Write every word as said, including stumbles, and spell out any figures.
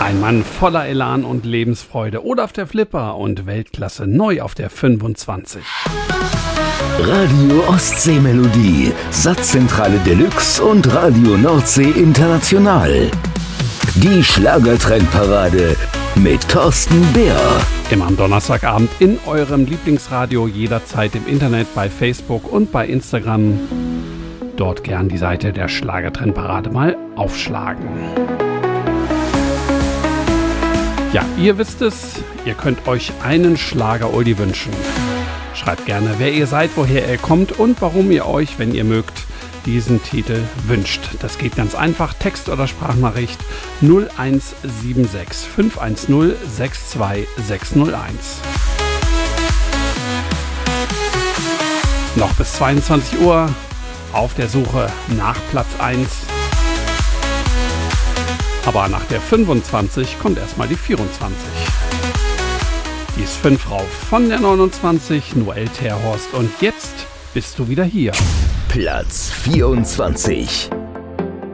Ein Mann voller Elan und Lebensfreude oder auf der Flipper und Weltklasse neu auf der fünfundzwanzig. Radio Ostsee-Melodie, Satzzentrale Deluxe und Radio Nordsee International. Die Schlagertrendparade mit Thorsten Bär. Immer am Donnerstagabend in eurem Lieblingsradio, jederzeit im Internet, bei Facebook und bei Instagram. Dort gern die Seite der Schlagertrendparade mal aufschlagen. Ja, ihr wisst es, ihr könnt euch einen Schlager-Oldie wünschen. Schreibt gerne, wer ihr seid, woher ihr kommt und warum ihr euch, wenn ihr mögt, diesen Titel wünscht. Das geht ganz einfach, Text oder Sprachnachricht null eins sieben sechs fünf eins null sechs zwei sechs null eins. Noch bis zweiundzwanzig Uhr auf der Suche nach Platz eins. Aber nach der fünfundzwanzig kommt erstmal die vierundzwanzig. Die ist fünf rauf von der neunundzwanzig, Noel Terhorst. Und jetzt bist du wieder hier. Platz vierundzwanzig.